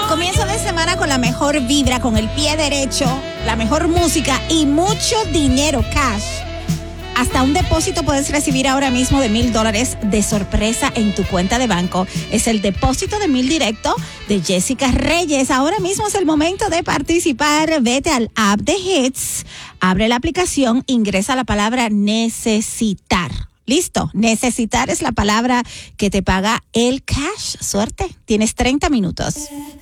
Comienzo de semana con la mejor vibra, con el pie derecho, la mejor música y mucho dinero cash. Hasta un depósito puedes recibir ahora mismo de $1,000 de sorpresa en tu cuenta de banco. Es el depósito de 1,000 directo de Jessica Reyes. Ahora mismo es el momento de participar. Vete al app de Hits, abre la aplicación, ingresa la palabra necesitar. Listo, necesitar es la palabra que te paga el cash. Suerte, tienes 30 minutos.